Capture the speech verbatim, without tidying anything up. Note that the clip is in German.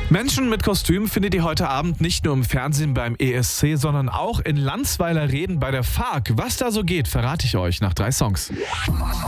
Menschen mit Kostüm findet ihr heute Abend nicht nur im Fernsehen beim E S C, sondern auch in Landsweiler Reden bei der F A K. Was da so geht, verrate ich euch nach drei Songs.